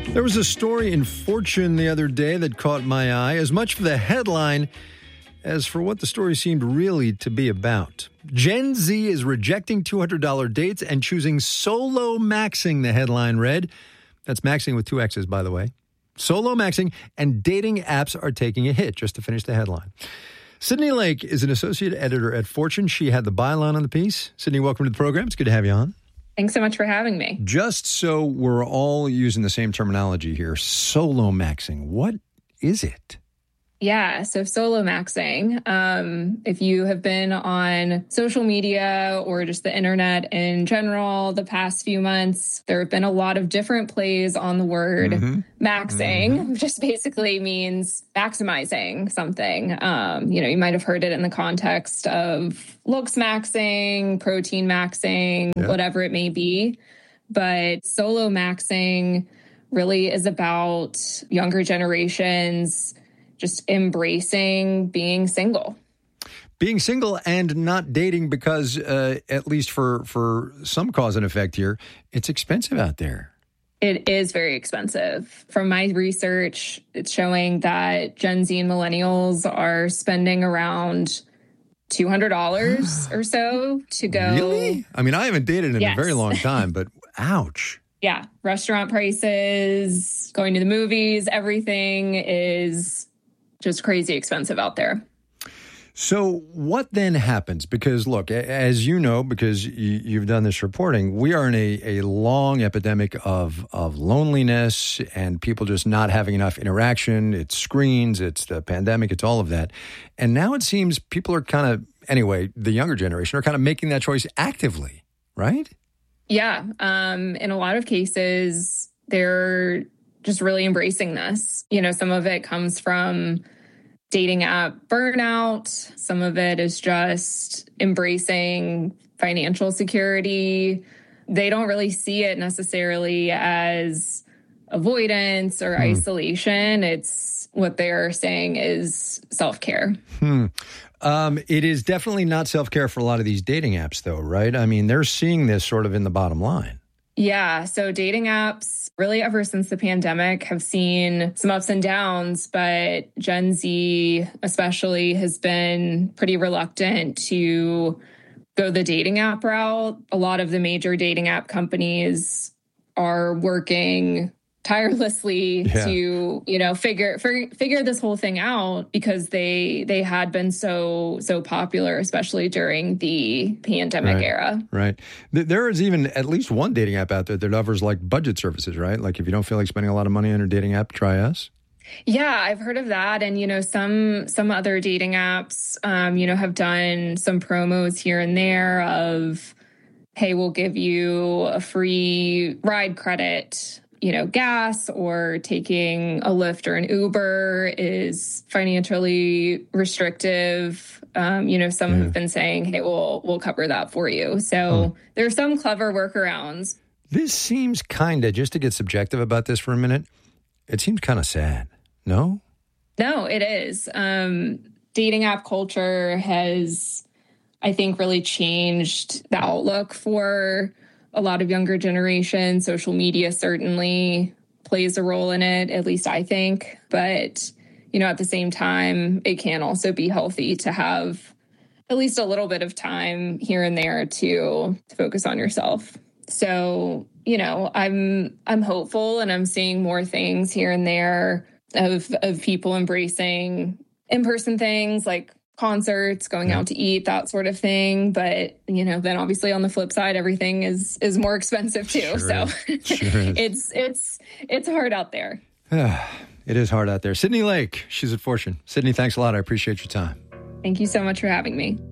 There was a story in Fortune the other day that caught my eye, as much for the headline as for what the story seemed really to be about. Gen Z is rejecting $200 dates and choosing solo maxing, the headline read. That's maxing with two X's, by the way. Solo maxing and dating apps are taking a hit, just to finish the headline. Sydney Lake is an associate editor at Fortune. She had the byline on the piece. Sydney, welcome to the program. It's good to have you on. Thanks so much for having me. Just so we're all using the same terminology here, solo maxing, what is it? Yeah, so solo maxing, if you have been on social media or just the internet in general the past few months, there have been a lot of different plays on the word maxing, which just basically means maximizing something. You might have heard it in the context of looks maxing, protein maxing, whatever it may be. But solo maxing really is about younger generations just embracing being single. Being single and not dating because, at least for some cause and effect here, it's expensive out there. It is very expensive. From my research, it's showing that Gen Z and millennials are spending around $200 or so to go. Really? I mean, I haven't dated in a very long time, but ouch. Yeah. Restaurant prices, going to the movies, everything is just crazy expensive out there. So what then happens? Because look, as you know, because you've done this reporting, we are in a long epidemic of loneliness and people just not having enough interaction. It's screens, it's the pandemic, it's all of that. And now it seems people are kind of, anyway, the younger generation are kind of making that choice actively, right? Yeah. In a lot of cases, they're just really embracing this. You know, some of it comes from dating app burnout. Some of it is just embracing financial security. They don't really see it necessarily as avoidance or isolation. It's what they're saying is self-care. It is definitely not self-care for a lot of these dating apps, though, right? I mean, they're seeing this sort of in the bottom line. Yeah. So dating apps, really ever since the pandemic, have seen some ups and downs, but Gen Z especially has been pretty reluctant to go the dating app route. A lot of the major dating app companies are working tirelessly to, figure this whole thing out because they had been so popular, especially during the pandemic era. Right. There is even at least one dating app out there that offers like budget services, right? Like if you don't feel like spending a lot of money on a dating app, try us. Yeah, I've heard of that. And, some other dating apps, have done some promos here and there of, hey, we'll give you a free ride credit. Gas or taking a Lyft or an Uber is financially restrictive. Some have been saying, hey, we'll cover that for you. So there's some clever workarounds. This seems just to get subjective about this for a minute, it seems kind of sad, no? No, it is. Dating app culture has, I think, really changed the outlook for a lot of younger generation. Social media certainly plays a role in it, at least I think. But, at the same time, it can also be healthy to have at least a little bit of time here and there to focus on yourself. So, I'm hopeful and I'm seeing more things here and there of people embracing in-person things like concerts, going out to eat, that sort of thing. But, then obviously on the flip side, everything is more expensive too. It's hard out there. It is hard out there. Sydney Lake, she's at Fortune. Sydney, thanks a lot. I appreciate your time. Thank you so much for having me.